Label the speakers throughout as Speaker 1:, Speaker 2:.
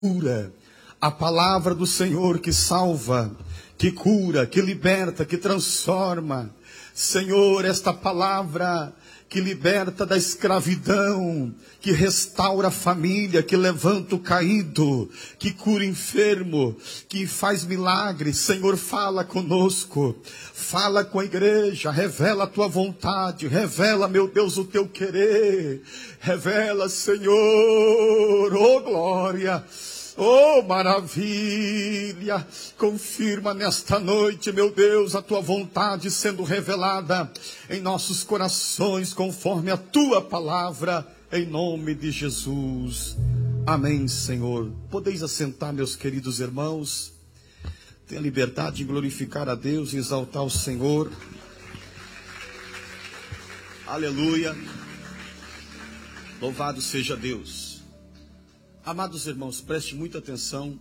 Speaker 1: cura, a palavra do Senhor que salva, que cura, que liberta, que transforma. Senhor, esta palavra que liberta da escravidão, que restaura a família, que levanta o caído, que cura o enfermo, que faz milagres. Senhor, fala conosco, fala com a igreja, revela a tua vontade, revela, meu Deus, o teu querer, revela, Senhor, oh glória, oh maravilha, confirma nesta noite, meu Deus, a tua vontade sendo revelada em nossos corações, conforme a tua palavra, em nome de Jesus, amém. Senhor, podeis assentar, meus queridos irmãos, tenha liberdade de glorificar a Deus e exaltar o Senhor, aleluia, louvado seja Deus. Amados irmãos, preste muita atenção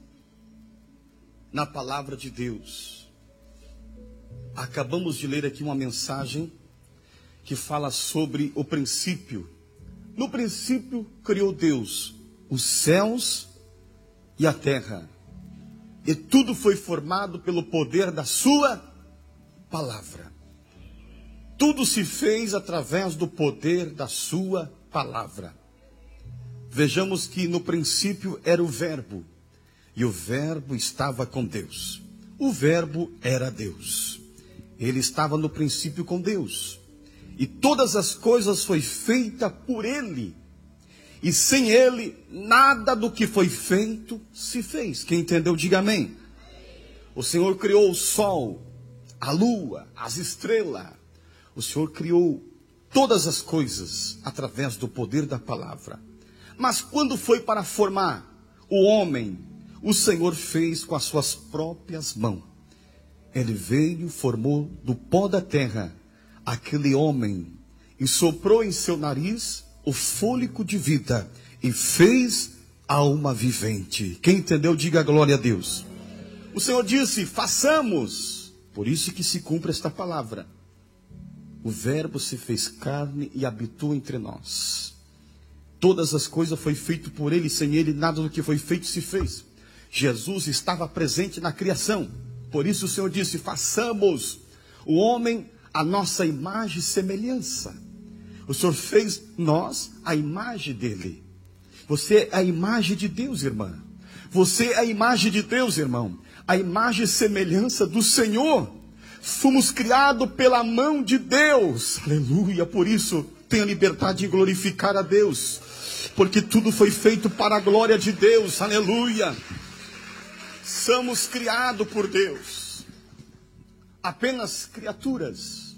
Speaker 1: na palavra de Deus. Acabamos de ler aqui uma mensagem que fala sobre o princípio. No princípio criou Deus os céus e a terra. E tudo foi formado pelo poder da sua palavra. Tudo se fez através do poder da sua palavra. Vejamos que no princípio era o verbo, e o verbo estava com Deus. O verbo era Deus. Ele estava no princípio com Deus. E todas as coisas foi feita por Ele. E sem Ele, nada do que foi feito se fez. Quem entendeu, diga amém. O Senhor criou o sol, a lua, as estrelas. O Senhor criou todas as coisas através do poder da palavra. Mas quando foi para formar o homem, o Senhor fez com as suas próprias mãos. Ele veio, formou do pó da terra aquele homem e soprou em seu nariz o fôlego de vida e fez a alma vivente. Quem entendeu, diga glória a Deus. O Senhor disse, façamos. Por isso que se cumpre esta palavra. O verbo se fez carne e habitou entre nós. Todas as coisas foi feito por Ele, sem Ele nada do que foi feito se fez. Jesus estava presente na criação. Por isso o Senhor disse, façamos o homem a nossa imagem e semelhança. O Senhor fez nós a imagem dEle. Você é a imagem de Deus, irmã. Você é a imagem de Deus, irmão. A imagem e semelhança do Senhor. Fomos criados pela mão de Deus. Aleluia. Por isso, tenha liberdade de glorificar a Deus. Porque tudo foi feito para a glória de Deus. Aleluia. Somos criados por Deus. Apenas criaturas.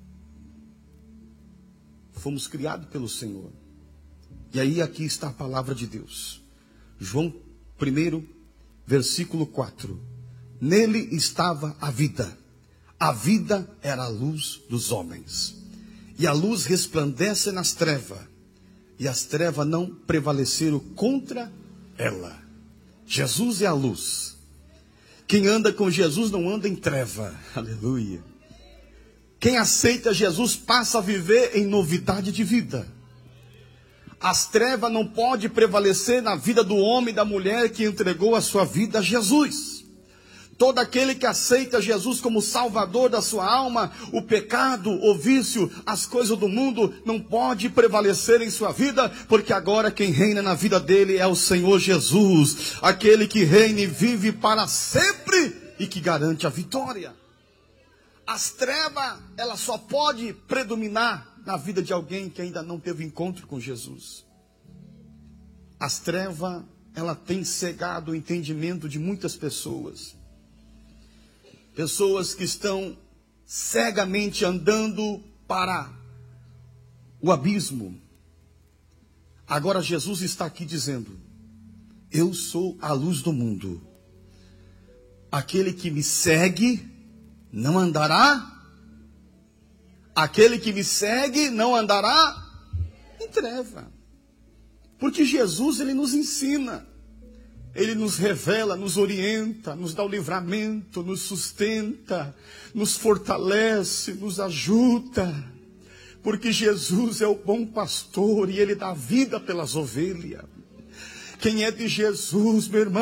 Speaker 1: Fomos criados pelo Senhor. E aí aqui está a palavra de Deus. João 1, versículo 4. Nele estava a vida. A vida era a luz dos homens. E a luz resplandece nas trevas. E as trevas não prevaleceram contra ela. Jesus é a luz. Quem anda com Jesus não anda em treva. Aleluia. Quem aceita Jesus passa a viver em novidade de vida. As trevas não podem prevalecer na vida do homem e da mulher que entregou a sua vida a Jesus. Todo aquele que aceita Jesus como salvador da sua alma, o pecado, o vício, as coisas do mundo não pode prevalecer em sua vida, porque agora quem reina na vida dele é o Senhor Jesus, aquele que reina e vive para sempre e que garante a vitória. As trevas, ela só pode predominar na vida de alguém que ainda não teve encontro com Jesus. As trevas, ela tem cegado o entendimento de muitas pessoas. Pessoas que estão cegamente andando para o abismo. Agora Jesus está aqui dizendo, eu sou a luz do mundo. Aquele que me segue não andará. Aquele que me segue não andará em treva. Porque Jesus, ele nos ensina. Ele nos revela, nos orienta, nos dá o livramento, nos sustenta, nos fortalece, nos ajuda. Porque Jesus é o bom pastor e Ele dá vida pelas ovelhas. Quem é de Jesus, meu irmão?